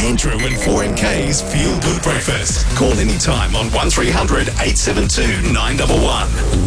Andrew and 4MK's Feel Good Breakfast. Call anytime on 1300 872 911.